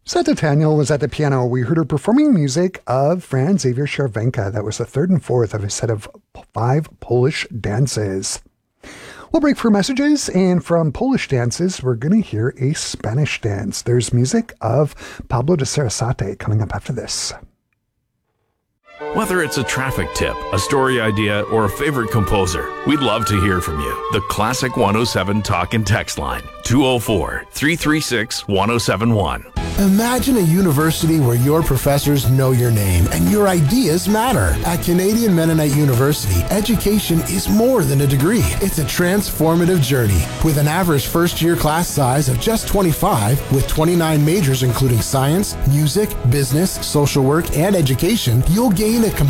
Santa Daniel was at the piano. We heard her performing music of Franz Xavier Cervenka. That was the third and fourth of a set of 5 Polish dances. We'll break for messages, and from Polish dances, we're going to hear a Spanish dance. There's music of Pablo de Sarasate coming up after this. Whether it's a traffic tip, a story idea, or a favorite composer, we'd love to hear from you. The Classic 107 Talk and Text Line, 204-336-1071. Imagine a university where your professors know your name and your ideas matter. At Canadian Mennonite University, education is more than a degree. It's a transformative journey. With an average first-year class size of just 25, with 29 majors including science, music, business, social work, and education, you'll gain a